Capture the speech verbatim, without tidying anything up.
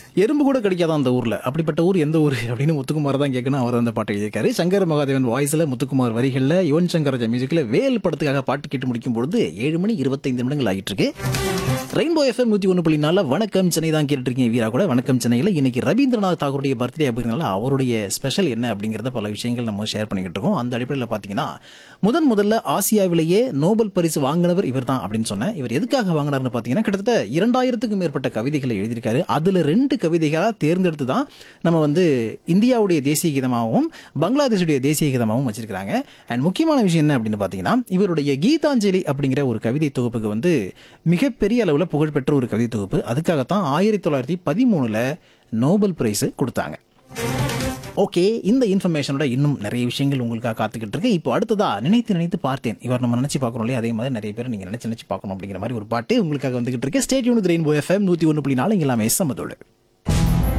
எறும்பு கூட கிடைக்காதான் அந்த ஊர்ல. அப்படிப்பட்ட ஊர் எந்த ஊர் அப்படின்னு முத்துக்குமார் தான் கேட்கணும். அவர் அந்த பாட்டு எழுதியிருக்காரு. சங்கர் மகாதேவன் வாய்ஸ்ல, முத்துக்குமார் வரிகள்ல, யுவன் சங்கர் ராஜா மியூசிக்ல வேல் படத்துக்காக பாட்டு கேட்டு முடிக்கும் பொழுது ஏழு மணி இருபத்தைந்து நிமிடங்கள் ஆகிட்டு இருக்கு. ரெயின்போ எஃப்எம் நூற்றி ஒன்று புள்ளி நாலு வணக்கம் சென்னை தான் கேட்டுட்டு இருக்கீங்க. வீரா கூட வணக்கம் சென்னையில் இன்னைக்கு ரவீந்திரநாத் தாகூருடைய பர்த்டே அப்படிங்கிறனால அவருடைய ஸ்பெஷல் என்ன அப்படிங்கிறத பல விஷயங்கள் நம்ம ஷேர் பண்ணிக்கிட்டு இருக்கோம். அந்த அடிப்படையில் பார்த்தீங்கன்னா முதன் முதல்ல ஆசியாவிலேயே நோபல் பரிசு வாங்கினவர் இவர் தான் அப்படின்னு சொன்னேன். இவர் எதுக்காக வாங்கினார்னு பார்த்தீங்கன்னா கிட்டத்தட்ட இரண்டாயிரத்துக்கும் மேற்பட்ட கவிதைகளை எழுதியிருக்காரு. அதில் ரெண்டு கவிதைகளாக தேர்ந்தெடுத்து தான் நம்ம வந்து இந்தியாவுடைய தேசிய கீதமாகவும் பங்களாதேஷுடைய தேசிய கீதமாகவும் வச்சிருக்காங்க. அண்ட் முக்கியமான விஷயம் என்ன அப்படின்னு பார்த்தீங்கன்னா இவருடைய கீதாஞ்சலி அப்படிங்கிற ஒரு கவிதை தொகுப்புக்கு வந்து மிகப்பெரிய அளவில் புகழ்பெற்ற ஒரு கவிதை தொகுப்பு. அதுக்காகத்தான் ஆயிரத்தி தொள்ளாயிரத்தி பதிமூணுல நோபல் பிரைஸ் கொடுத்தாங்க. ஓகே, இந்த இன்ஃபர்மேஷனோட இன்னும் நிறைய விஷயங்கள் உங்களுக்காக காத்துக்கிட்டு இருக்கு. இப்போ அடுத்ததா நினைத்து நினைத்து பார்த்தேன். இவர் நம்ம நினைச்சு பார்க்கணும் இல்லையா, அதே மாதிரி நிறைய பேர் நீங்க நினைச்சு நினைச்சு பார்க்கணும் அப்படிங்கிற மாதிரி ஒரு பாட்டு உங்களுக்காக வந்துகிட்டு இருக்கு. Stay tune with rainbow FM நூற்றி ஒன்று புள்ளி நாலு. இங்கே எல்லாமே சமத்தோடு.